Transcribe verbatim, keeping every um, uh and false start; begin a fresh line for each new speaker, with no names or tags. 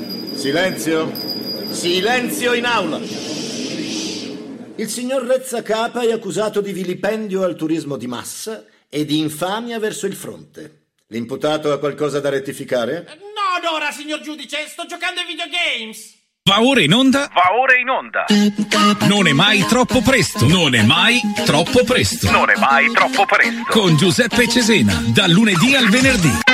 Silenzio. Silenzio in aula. Il signor Rezzacapa è accusato di vilipendio al turismo di massa e di infamia verso il fronte. L'imputato ha qualcosa da rettificare?
No, Dora, signor giudice, sto giocando ai videogames.
Va ora in onda?
Va ora in onda.
Non è mai troppo presto. Non è mai troppo presto.
Non è mai troppo presto.
Con Giuseppe Cesena, dal lunedì al venerdì.